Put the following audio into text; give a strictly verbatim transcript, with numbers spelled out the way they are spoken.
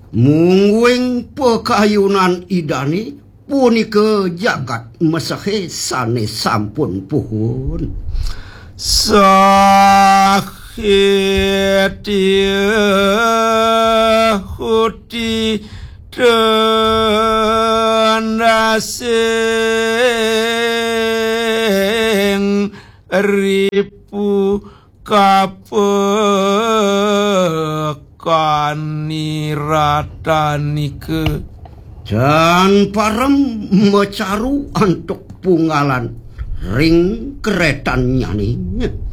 mungguing pekayunan idani punika jagat mesahe sane sampun puhun Sakhitia huti tendasing ripu kapekani ratanike dan parem mecaru antuk pungalan ring keretan nyani